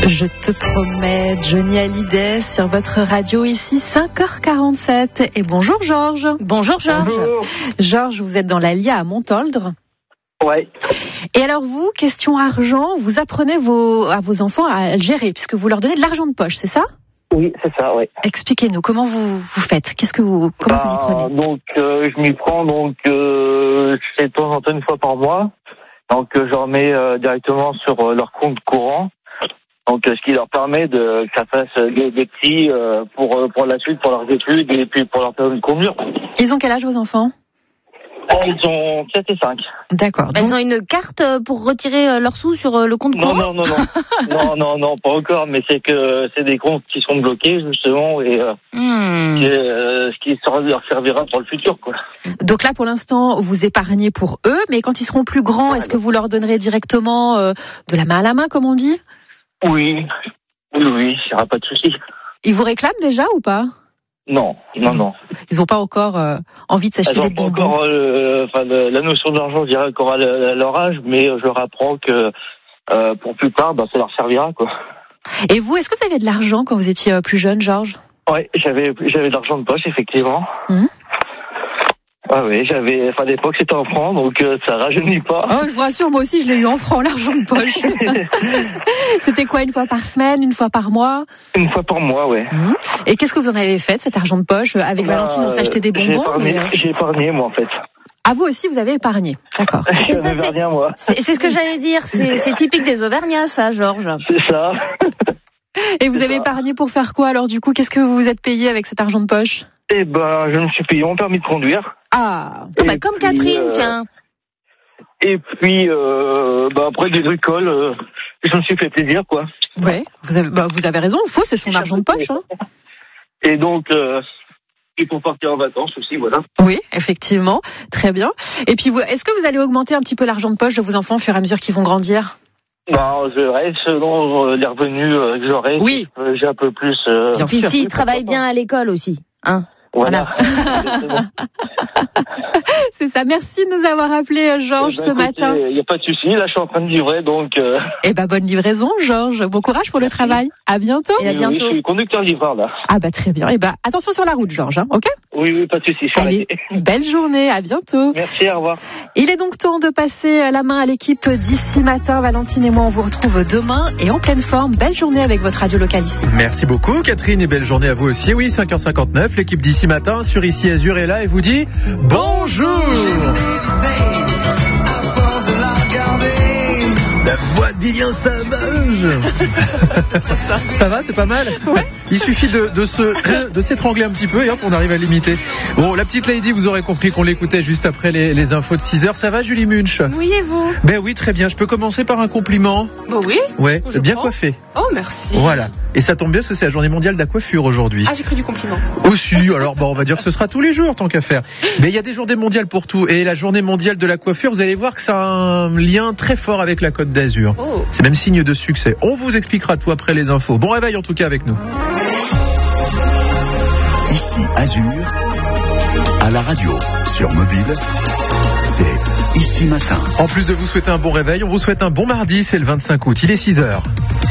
Je te promets, Johnny Hallyday sur votre radio ici 5h47. Et bonjour Georges. Bonjour Georges. Bonjour. Georges, vous êtes dans l'Allier à Montoldre. Ouais. Et alors vous, question argent, vous apprenez à vos enfants à le gérer puisque vous leur donnez de l'argent de poche, c'est ça? Oui, c'est ça, oui. Expliquez-nous, comment vous faites? Comment vous y prenez? Donc, je m'y prends, je fais de temps en temps une fois par mois. Donc, je leur mets directement sur leur compte courant. Donc, ce qui leur permet que ça fasse des petits pour la suite, pour leurs études et puis pour leur permis de conduire. Ils ont quel âge vos enfants? Ils ont 7 et 5. D'accord. Elles ont une carte pour retirer leurs sous sur le compte courant? Non, pas encore, mais c'est des comptes qui sont bloqués, justement, et ce qui leur servira pour le futur, quoi. Donc là, pour l'instant, vous épargnez pour eux, mais quand ils seront plus grands, est-ce que vous leur donnerez directement de la main à la main, comme on dit? Oui, il n'y aura pas de souci. Ils vous réclament déjà ou pas? Non. Ils n'ont pas encore envie de s'acheter des bonbons. Pas encore la notion d'argent, je dirais, encore à leur âge, mais je leur apprends que pour plus tard, ça leur servira, quoi. Et vous, est-ce que vous aviez de l'argent quand vous étiez plus jeune, Georges? Oui, j'avais de l'argent de poche, effectivement. Ah oui, à l'époque c'était en francs, donc ça rajeunit pas. Oh, je vous rassure, moi aussi je l'ai eu en francs, l'argent de poche. C'était quoi, une fois par semaine, une fois par mois? Une fois par mois, ouais. Et qu'est-ce que vous en avez fait de cet argent de poche? Avec Valentine, on s'achetait des bonbons. J'ai épargné, moi, en fait. Ah, vous aussi, vous avez épargné. D'accord. C'est un Auvergnat, moi. C'est ce que j'allais dire, c'est typique des Auvergnats, ça, Georges. C'est ça. Et vous avez épargné pour faire quoi, alors, du coup? Qu'est-ce que vous vous êtes payé avec cet argent de poche? Je me suis payé mon permis de conduire. Ah, comme Catherine, tiens. Et puis, après des bricoles, je me suis fait plaisir, quoi. Ouais, vous avez raison, c'est son argent de poche, hein. Et donc, et pour partir en vacances aussi, voilà. Oui, effectivement, très bien. Et puis, est-ce que vous allez augmenter un petit peu l'argent de poche de vos enfants au fur et à mesure qu'ils vont grandir? Je reste selon les revenus que j'aurai. Oui. J'ai un peu plus. Et puis s'ils travaillent bien à l'école aussi, hein. Voilà. C'est ça. Merci de nous avoir appelé, Georges, ce matin. Il n'y a pas de souci. Là, je suis en train de livrer, donc. Bonne livraison, Georges. Bon courage pour le travail. À bientôt. Et à bientôt. Oui, je suis conducteur-livreur, là. Très bien. Attention sur la route, Georges, hein, ok? Oui, pas de souci. Allez, belle journée. À bientôt. Merci, au revoir. Il est donc temps de passer la main à l'équipe d'ici matin. Valentine et moi, on vous retrouve demain et en pleine forme. Belle journée avec votre radio locale ici. Merci beaucoup, Catherine, et belle journée à vous aussi. Oui, 5h59, l'équipe d'ici matin sur Ici Azur est là et vous dit bonjour. La voix d'Ilien Sauvage. Ça va, c'est pas mal. Ouais. Il suffit de s'étrangler un petit peu et hop, on arrive à l'imiter. Bon, la petite Lady, vous aurez compris qu'on l'écoutait juste après les infos de 6h. Ça va, Julie Munch? Oui, et vous? Oui, très bien. Je peux commencer par un compliment? Oui. Ouais, bien coiffé. Oh, merci. Voilà. Et ça tombe bien parce que c'est la journée mondiale de la coiffure aujourd'hui. Ah, j'ai cru du compliment. Aussi, alors on va dire que ce sera tous les jours tant qu'à faire. Mais il y a des journées mondiales pour tout. Et la journée mondiale de la coiffure, vous allez voir que ça a un lien très fort avec la Côte d'Azur. Oh. C'est même signe de succès. On vous expliquera tout après les infos. Bon réveil en tout cas avec nous. Ici Azur, à la radio, sur mobile, c'est Ici Matin. En plus de vous souhaiter un bon réveil, on vous souhaite un bon mardi, c'est le 25 août, il est 6h.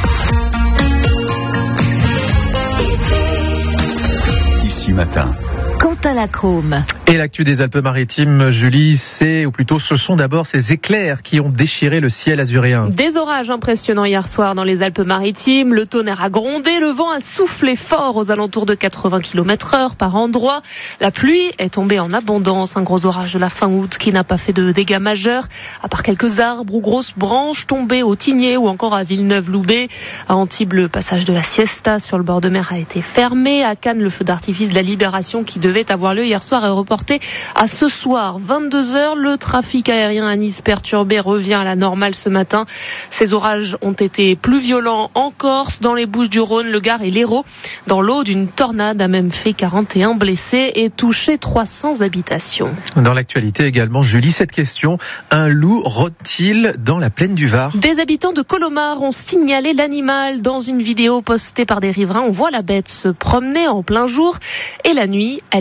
Ici Matin. Quentin Lacrome. Et l'actu des Alpes-Maritimes, Julie, ce sont d'abord ces éclairs qui ont déchiré le ciel azuréen. Des orages impressionnants hier soir dans les Alpes-Maritimes. Le tonnerre a grondé, le vent a soufflé fort aux alentours de 80 km/h par endroit. La pluie est tombée en abondance. Un gros orage de la fin août qui n'a pas fait de dégâts majeurs, à part quelques arbres ou grosses branches tombées au Tigné ou encore à Villeneuve-Loubet. À Antibes, le passage de la Siesta sur le bord de mer a été fermé. À Cannes, le feu d'artifice de la Libération qui devait avoir lieu hier soir est reporté à ce soir, 22h. Le trafic aérien à Nice perturbé revient à la normale ce matin. Ces orages ont été plus violents en Corse, dans les Bouches-du-Rhône, le Gard et l'Hérault. Dans l'Aude, une tornade a même fait 41 blessés et touché 300 habitations. Dans l'actualité également, Julie, cette question, un loup rôde-t-il dans la plaine du Var? Des habitants de Colomar ont signalé l'animal dans une vidéo postée par des riverains. On voit la bête se promener en plein jour et la nuit, elle